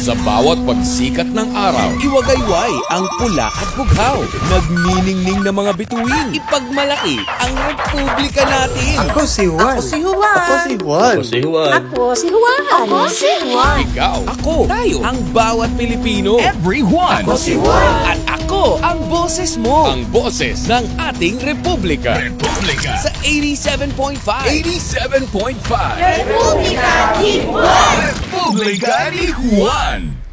Sa bawat pagsikat ng araw, iwagayway ang pula at bughaw. Magniningning na mga bituin. Ipagmalaki ang Republika natin. Ako si Juan. Ako si Juan. Ako si Juan. Ako si Juan. Ako si Juan. Ako si Juan. Ikaw, ako, tayo, ang bawat Pilipino. Everyone! Ako si Juan. At ako, ang boses mo. Ang boses ng ating Republika. Republika! Sa 87.5. 87.5! Republika ni Juan. Republika ni Juan!